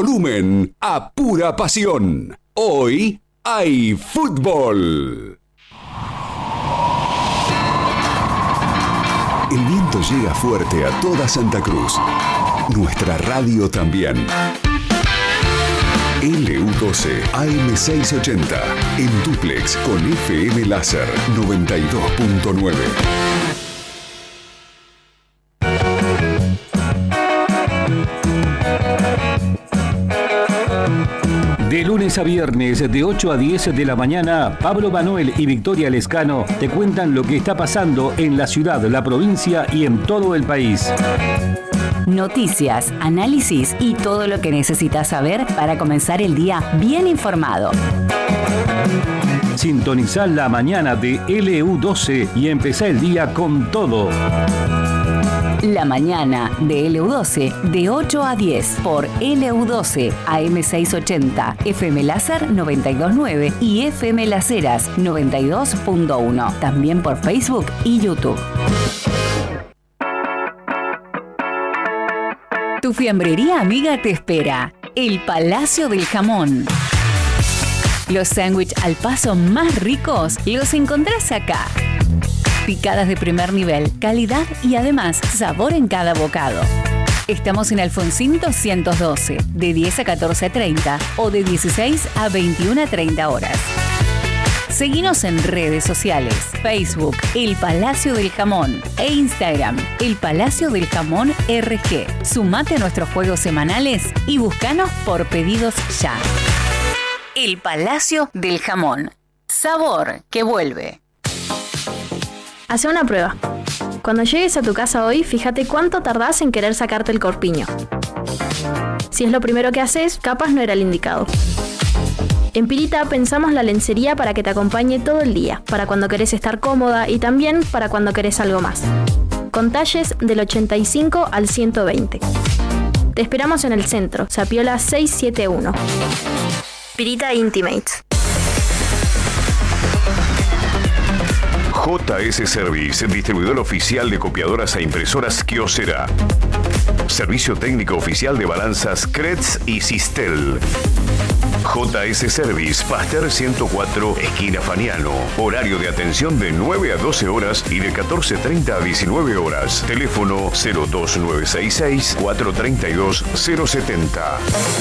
volumen a pura pasión. Hoy hay fútbol. El viento llega fuerte a toda Santa Cruz. Nuestra radio también. LU12 AM680 en dúplex con FM Láser 92.9. De lunes a viernes, de 8 a 10 de la mañana, Pablo Manuel y Victoria Lescano te cuentan lo que está pasando en la ciudad, la provincia y en todo el país. Noticias, análisis y todo lo que necesitas saber para comenzar el día bien informado. Sintonizá la mañana de LU12 y empezá el día con todo. La mañana de LU12 de 8 a 10 por LU12 AM680, FM Láser 92.9 y FM Las Heras 92.1. También por Facebook y YouTube. Tu fiambrería amiga te espera. El Palacio del Jamón. Los sándwiches al paso más ricos los encontrás acá. Picadas de primer nivel, calidad y además sabor en cada bocado. Estamos en Alfonsín 212, de 10 a 14:30 o de 16 a 21:30 horas. Seguinos en redes sociales, Facebook, El Palacio del Jamón e Instagram, El Palacio del Jamón RG. Sumate a nuestros juegos semanales y búscanos por pedidos ya. El Palacio del Jamón. Sabor que vuelve. Hacé una prueba. Cuando llegues a tu casa hoy, fíjate cuánto tardás en querer sacarte el corpiño. Si es lo primero que haces, capaz no era el indicado. En Pirita pensamos la lencería para que te acompañe todo el día, para cuando querés estar cómoda y también para cuando querés algo más. Con talles del 85 al 120. Te esperamos en el centro, Zapiola 671. Pirita Intimates. JS Service, distribuidor oficial de copiadoras e impresoras Kyocera. Servicio técnico oficial de balanzas Kretz y Sistel. JS Service, Pasteur 104, esquina Faniano. Horario de atención de 9 a 12 horas y de 14:30 a 19 horas. Teléfono 02966 432 070.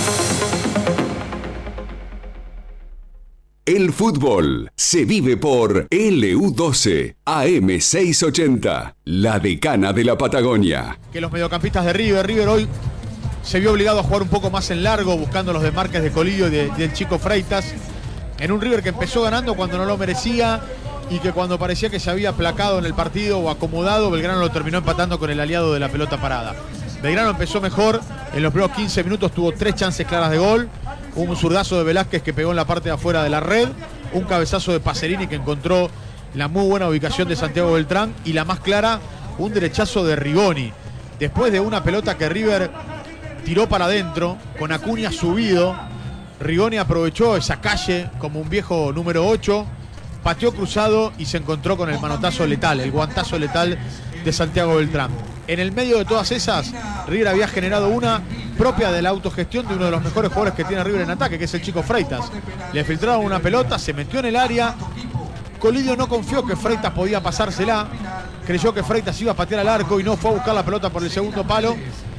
El fútbol se vive por LU12 AM680, la decana de la Patagonia. Que los mediocampistas de River hoy se vio obligado a jugar un poco más en largo, buscando los desmarques de Colidio y del Chico Freitas, en un River que empezó ganando cuando no lo merecía y que cuando parecía que se había aplacado en el partido o acomodado, Belgrano lo terminó empatando con el aliado de la pelota parada. Belgrano empezó mejor, en los primeros 15 minutos tuvo 3 chances claras de gol. Un zurdazo de Velázquez que pegó en la parte de afuera de la red, un cabezazo de Pacerini que encontró la muy buena ubicación de Santiago Beltrán y la más clara, un derechazo de Rigoni. Después de una pelota que River tiró para adentro, con Acuña subido, Rigoni aprovechó esa calle como un viejo número 8, pateó cruzado y se encontró con el manotazo letal, el guantazo letal de Santiago Beltrán. En el medio de todas esas, River había generado una propia de la autogestión de uno de los mejores jugadores que tiene River en ataque, que es el Chico Freitas. Le filtraron una pelota, se metió en el área. Colidio no confió que Freitas podía pasársela. Creyó que Freitas iba a patear al arco y no fue a buscar la pelota por el segundo palo.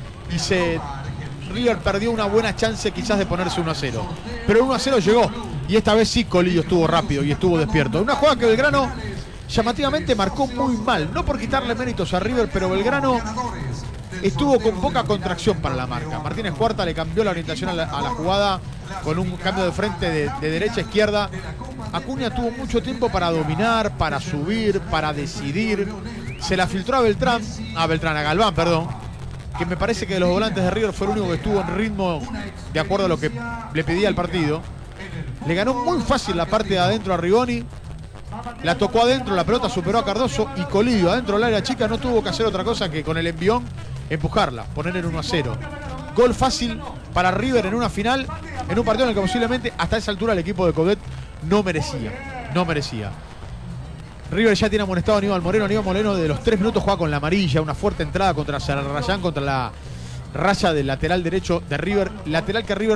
Y River perdió una buena chance quizás de ponerse 1-0. Pero el 1-0 llegó. Y esta vez sí Colidio estuvo rápido y estuvo despierto. Una jugada que Belgrano llamativamente marcó muy mal. No por quitarle méritos a River, pero Belgrano estuvo con poca contracción para la marca. Martínez Cuarta le cambió la orientación a la jugada con un cambio de frente de derecha a izquierda. Acuña tuvo mucho tiempo para dominar, para subir, para decidir. Se la filtró a Galván, que me parece que de los volantes de River fue el único que estuvo en ritmo de acuerdo a lo que le pedía el partido. Le ganó muy fácil la parte de adentro a Rigoni. La tocó adentro, la pelota superó a Cardoso y Colidio adentro del área chica no tuvo que hacer otra cosa que con el envión empujarla, poner en 1-0. Gol fácil para River en una final, en un partido en el que posiblemente hasta esa altura el equipo de Coudet no merecía. River ya tiene amonestado a Aníbal Moreno de los 3 minutos juega con la amarilla, una fuerte entrada contra Sarrayán, contra la raya del lateral derecho de River, lateral que River